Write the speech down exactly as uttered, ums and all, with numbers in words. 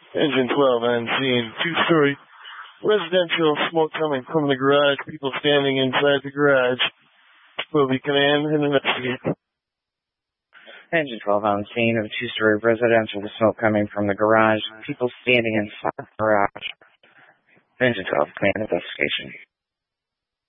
Engine twelve on scene. Two-story residential smoke coming from the garage. People standing inside the garage. Will be command and investigate. Engine twelve on scene of a two-story residential with smoke coming from the garage. People standing inside the garage. Engine twelve, command investigation.